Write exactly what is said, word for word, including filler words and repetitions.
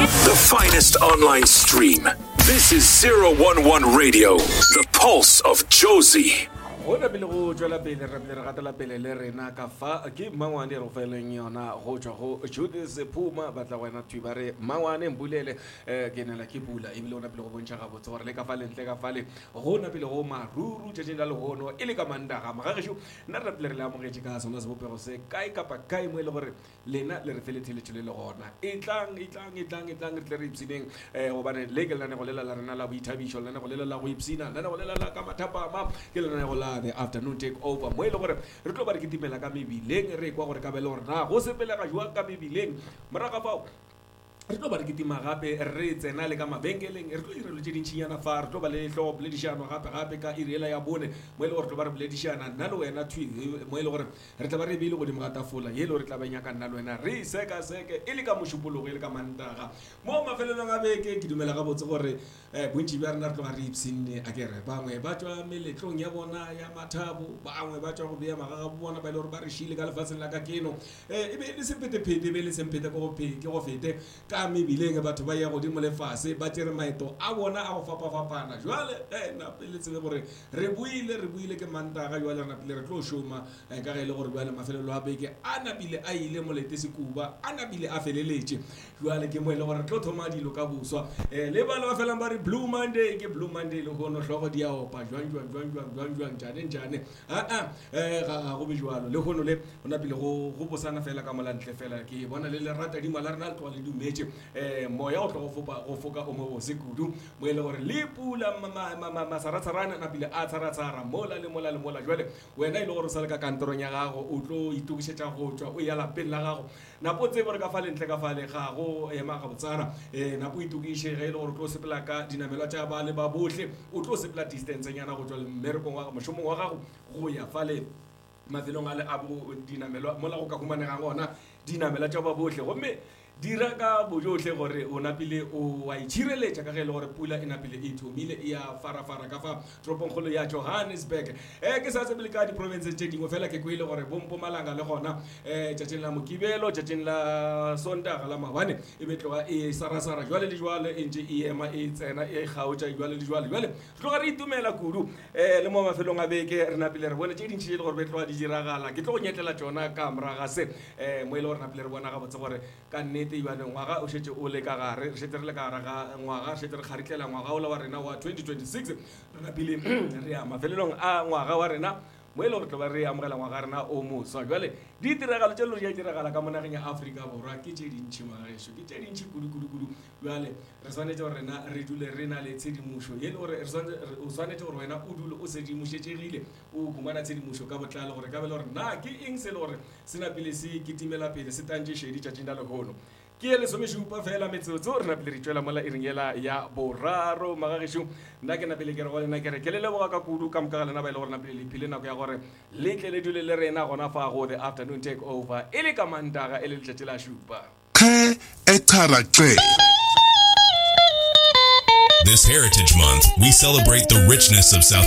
The finest online stream. This is zero one one Radio, the pulse of Josie. Hona pele go tswela pele re pele re gatela pele le rena ka fa ke mangwane re feleng yona go tswa go Judith Sephuma batla wena twi bare mangwane mbulele eh ke nela ke bula e bile ona pele go bontsha ga botse gore le ka fa le ntle ka fa le gona pele go maruru tse tse la le gono e le ka mandaga magagesho nna re pele re la mogetse ka sona se bopego se kai kapa kai mo ile gore lena le re felethele tshile le gona e tlang e tlang e tlang e tlang re tle re ipsineng eh go bane le ke lana go lela la rena la boithabišo lana go lela la go ipsina lana go lela la ka mathapa ma ke lana go la the afternoon take over mo ile gore re tlo ba re kitimela ka mebileng re kwa gore ka bele gore na go sepela ga jwa ka mebileng moraga fa re tlo ba re kitima gape re tsena le ka mabenkeleng re tlo ire lo tshedintšinyana fa re tlo ba le hlogo boledišano gape gape ka irela ya bone mo ile gore tlo ba re boledišana nna le wena twi mo ile gore re tla ba re bile go di mogatafola ye le re tla ba nyaka nna le wena re seka seke e le ka mošupologo e le ka mantaga mo mafelelong a beke ke dumela ga botse gore eh bontši ba rena re tlo ba re ipsinne a ke re bangwe ba tswa meletlong ya bona ya mathabo bangwe ba tswa go bea magaga bona ba ile gore ba re shile ka lefatsheng la ka keno eh e be le sephetephete be le sempete go ke go fete ka mebileng batho ba ya godimo le fase ba tsere maeto a bona a go fapafapana jwale eh na pele tsebe gore re buile re buile ke mantaga jwale na pele re tlo shoma ka ga ile gore jwale mafelelo a beke a na pele a ile molete sekuba a na pele a feleletse jwale ke mo ile gore tlo thoma dilo ka buswa eh le ba le ba felang ba re Blue Monday ke Blue Monday le gono hlogo di a opa jwang jwang jwang jwang jwang jwang jane jane a a eh ga go be jwalo le gono le ona pele go go bosana fela ka molantle fela ke bona le le rata di malarna tlo le dumetse eh moya o tlo go fopa go foka o mo se kudu mo ile gore le pula masaratsarana na pile a tsaratsara mola le mola le mola jwale wena ile gore sala ka kantorong ya gago o tlo itukisetsa go tswa o ya la pele la gago na potse gore ka fa le ntle ka fa le gago e ma ga botsana eh na go itukise ge ile gore tlo sepela ka dinamela tsa ba le ba bohle o tlo sepela distance nyana go tswa le mmereko wa mošomo wa gago go ya fa le mafelong a le a bo dinamelo mola go ka humanega gona dinamela tsa ba bohle gomme dira ka bojohle gore o napile o wa itšireletša ka ge le gore pula e napile e thomile e ya farafara ka fa tropongkgolo ya Johannesburg eh ke sa tsebele ka di-provinces tše dingwe fela ke kwele gore bompomalanga le gona eh tšatšing la mokibelo tšatšing la sontaga la mabane e be tloga e sarasara jwale le jwale e ntše e ema e tsena e kgaotša jwale le jwale jwale tloga re itumela kudu eh le mo mafelong a beke re napile re bone tše dintšhi tše le gore be tloga di diragala ke tlo go nyetlela tšona ka moraga se eh mo ile gore napile re bona gabotse gore ka nnete ibane ngwaga o shetse o le ka gare re shetse re le ka gare ga ngwaga re shetse re kgaritlela ngwaga o la wa rena wa twenty twenty-six re na pele re ya mafelelong a ngwaga wa rena mo ile re tlo ba re amogela ngwaga rena o moswa jwale di tiragalo tše le di diragala ka monageng ya Afrika borwa ke tše dintšhi magaešo ke tše dintšhi kudu kudu kudu jwale re swanetse gore rena re dule re na le tshedimošo ye le gore o swanetse gore wena o dule o sedimošetšegile o humana tshedimošo ka botlalo gore ka bele gore na ke eng se le gore se na pele se kitimela pele se tantše šedi tšatšing la lehono ke le somešupa fela metsotso re na pele re tšwela mola e ringela ya boraro magagesho nna ke na pele ke re go lena ke re ke le leboga ka kudu ka moka ga lena ba ile gore na pele le phile nako ya gore le tle le dule le rena gona fa go the afternoon take over e le ka mantaga e le letšatši la šupa Khe echarache. This Heritage Month, we celebrate the richness of South